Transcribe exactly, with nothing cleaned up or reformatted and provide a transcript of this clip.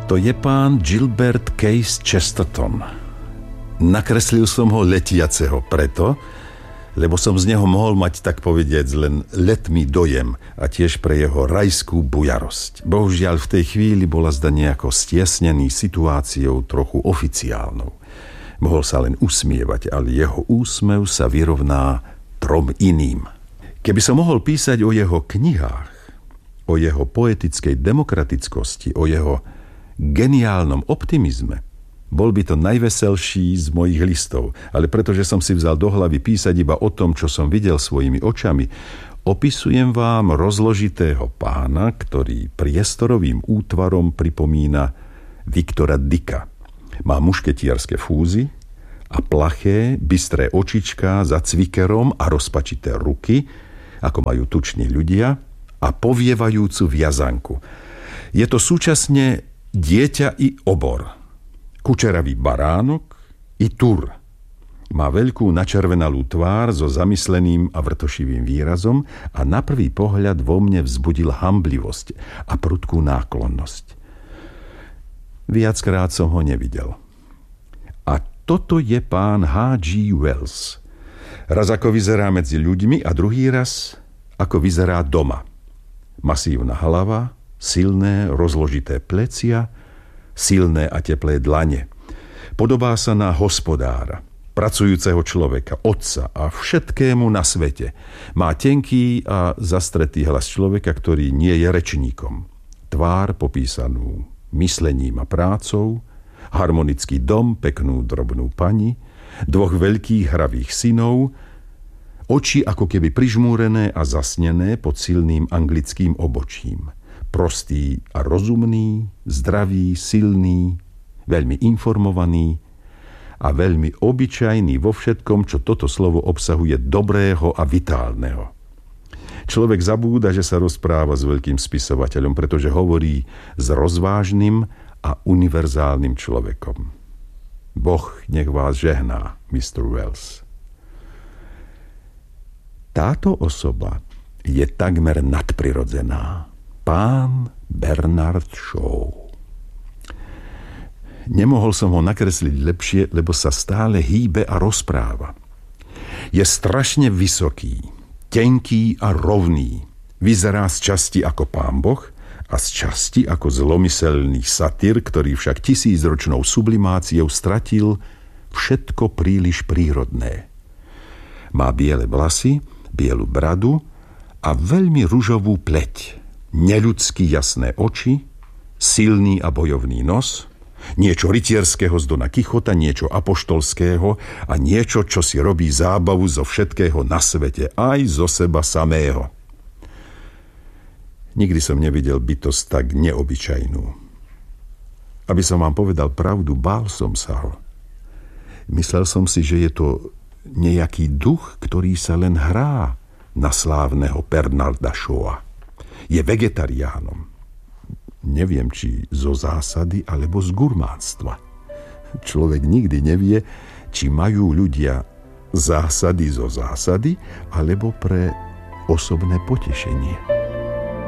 To je pán Gilbert Case Chesterton. Nakreslil som ho letiaceho preto, lebo som z neho mohol mať, tak povediac, len letmý dojem a tiež pre jeho rajskú bujarosť. Bohužiaľ v tej chvíli bola zda nejako stiesnený situáciou trochu oficiálnou. Mohol sa len usmievať, ale jeho úsmev sa vyrovná trom iným. Keby som mohol písať o jeho knihách, o jeho poetickej demokratickosti, o jeho geniálnom optimizme, bol by to najveselší z mojich listov, ale pretože som si vzal do hlavy písať iba o tom, čo som videl svojimi očami, opisujem vám rozložitého pána, ktorý priestorovým útvarom pripomína Viktora Dicka. Má mušketiarske fúzy a plaché, bystré očičká za cvikerom a rozpačité ruky, ako majú tuční ľudia, a povievajúcu viazanku. Je to súčasne dieťa i obor, kučeravý baránok i tur. Má veľkú načervenalú tvár so zamysleným a vrtošivým výrazom a na prvý pohľad vo mne vzbudil hamblivosť a prudkú náklonnosť. Viackrát som ho nevidel. A toto je pán há gé Wells. Raz ako vyzerá medzi ľuďmi a druhý raz ako vyzerá doma. Masívna hlava, silné, rozložité plecia, silné a teplé dlane. Podobá sa na hospodára, pracujúceho človeka, otca a všetkému na svete. Má tenký a zastretý hlas človeka, ktorý nie je rečníkom. Tvár popísanú myslením a prácou, harmonický dom, peknú drobnú pani, dvoch veľkých hravých synov, oči ako keby prižmúrené a zasnené pod silným anglickým obočím. Prostý a rozumný, zdravý, silný, veľmi informovaný a veľmi obyčajný vo všetkom, čo toto slovo obsahuje dobrého a vitálneho. Človek zabúda, že sa rozpráva s veľkým spisovateľom, pretože hovorí s rozvážnym a univerzálnym človekom. Boh nech vás žehná, mister Wells. Táto osoba je takmer nadprirodzená. Pán Bernard Shaw. Nemohol som ho nakresliť lepšie, lebo sa stále hýbe a rozpráva. Je strašne vysoký, tenký a rovný. Vyzerá z časti ako pán Boh a z časti ako zlomyselný satyr, ktorý však tisícročnou sublimáciou stratil všetko príliš prírodné. Má biele vlasy, bielu bradu a veľmi ružovú pleť, neľudsky jasné oči, silný a bojovný nos, niečo rytierského z Dona Kichota, niečo apoštolského a niečo, čo si robí zábavu zo všetkého na svete, aj zo seba samého. Nikdy som nevidel bytosť tak neobyčajnú. Aby som vám povedal pravdu, bál som sa ho. Myslel som si, že je to nejaký duch, ktorý sa len hrá na slávneho Bernarda Shawa. Je vegetariánom. Neviem, či zo zásady, alebo z gurmánstva. Človek nikdy nevie, či majú ľudia zásady zo zásady, alebo pre osobné potešenie.